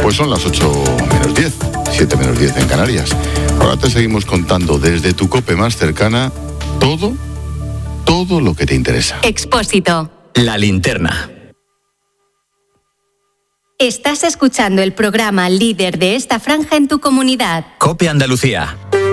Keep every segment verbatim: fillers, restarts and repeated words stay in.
Pues son las ocho menos diez, siete menos diez en Canarias. Ahora te seguimos contando desde tu COPE más cercana todo, todo lo que te interesa. Expósito. La linterna. Estás escuchando el programa líder de esta franja en tu comunidad. COPE Andalucía.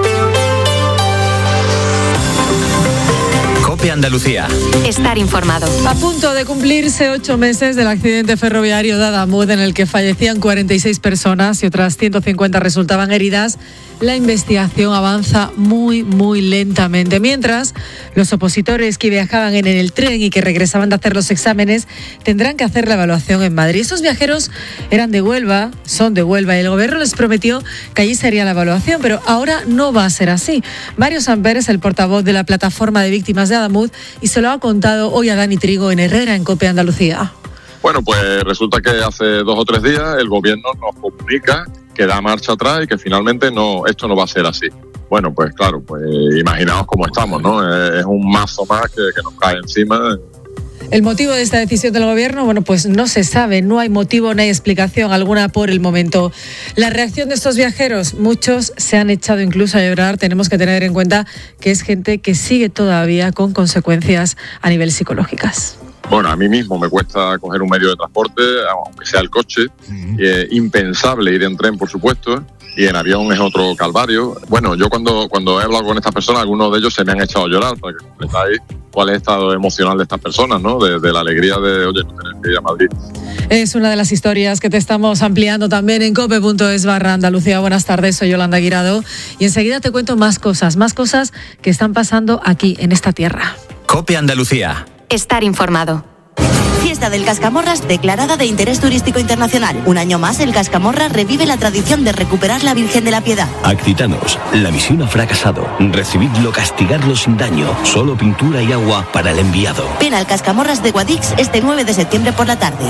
COPE Andalucía. Estar informado. A punto de cumplirse ocho meses del accidente ferroviario de Adamuz, en el que fallecían cuarenta y seis personas y otras ciento cincuenta resultaban heridas, la investigación avanza muy, muy lentamente. Mientras, los opositores que viajaban en el tren y que regresaban de hacer los exámenes tendrán que hacer la evaluación en Madrid. Esos viajeros eran de Huelva, son de Huelva, y el gobierno les prometió que allí sería la evaluación, pero ahora no va a ser así. Mario Samper es el portavoz de la plataforma de víctimas de Adamuz y se lo ha contado hoy a Dani Trigo en Herrera, en COPE Andalucía. Bueno, pues resulta que hace dos o tres días el gobierno nos comunica que da marcha atrás y que finalmente no, esto no va a ser así. Bueno, pues claro, pues imaginaos cómo estamos, ¿no? Es un mazo más que, que nos cae encima. El motivo de esta decisión del gobierno, bueno, pues no se sabe, no hay motivo, no hay explicación alguna por el momento. La reacción de estos viajeros, muchos se han echado incluso a llorar. Tenemos que tener en cuenta que es gente que sigue todavía con consecuencias a nivel psicológicas. Bueno, a mí mismo me cuesta coger un medio de transporte, aunque sea el coche. Uh-huh. Eh, impensable ir en tren, por supuesto, y en avión es otro calvario. Bueno, yo cuando, cuando he hablado con estas personas, algunos de ellos se me han echado a llorar, para que completáis cuál es el estado emocional de estas personas, ¿no? De, de la alegría de, oye, no tener que ir a Madrid. Es una de las historias que te estamos ampliando también en cope punto es barra Andalucía. Buenas tardes, soy Yolanda Guirado y enseguida te cuento más cosas, más cosas que están pasando aquí, en esta tierra. COPE Andalucía. Estar informado. Fiesta del Cascamorras declarada de interés turístico internacional. Un año más, el Cascamorras revive la tradición de recuperar la Virgen de la Piedad. Accitanos, la misión ha fracasado. Recibidlo, castigarlo sin daño. Solo pintura y agua para el enviado. Ven al Cascamorras de Guadix este nueve de septiembre por la tarde.